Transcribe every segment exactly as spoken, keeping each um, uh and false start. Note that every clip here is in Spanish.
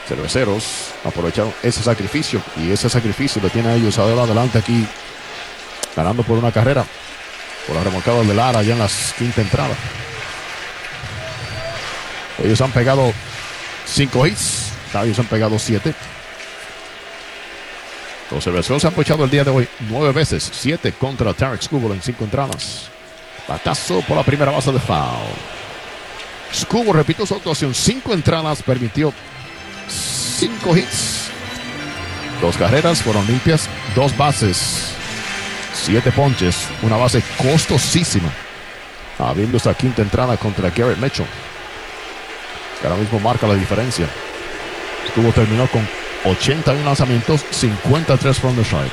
Cerveceros aprovecharon ese sacrificio y ese sacrificio lo tiene a ellos adelante aquí, ganando por una carrera por la remolcada de Lara ya en la quinta entrada. Ellos han pegado cinco hits, ellos han pegado siete. Los cerveceros han ponchado el día de hoy nueve veces, siete contra Tareq Skubal en cinco entradas. Batazo por la primera base de foul. Skubal repitió su actuación, cinco entradas, permitió cinco hits. Dos carreras fueron limpias, dos bases, siete ponches, una base costosísima. Abriendo esta quinta entrada contra Garrett Mitchell, que ahora mismo marca la diferencia. Skubal terminó con ochenta y uno lanzamientos, cincuenta y tres from the strike.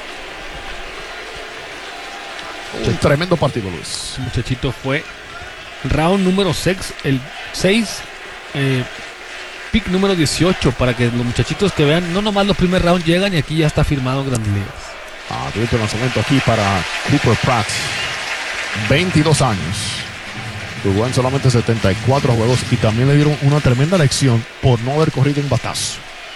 Un tremendo partido, Luis. El muchachito fue round número seis, el seis, eh, pick número dieciocho, para que los muchachitos que vean, no nomás los primeros rounds llegan y aquí ya está firmado en Grandes Ligas. Ah, directo lanzamiento aquí para Cooper Pratt, veintidós años. Jugó en solamente setenta y cuatro juegos y también le dieron una tremenda lección por no haber corrido en batazo.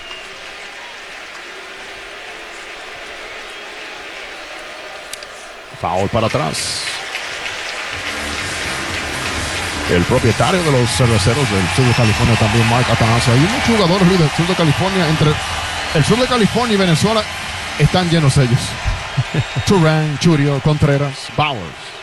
Foul para atrás. El propietario de los cerveceros del sur de California también, Mark Atanasio. Hay muchos jugadores del sur de California. Entre el sur de California y Venezuela están llenos ellos. Turan, Churio, Contreras, Bowers.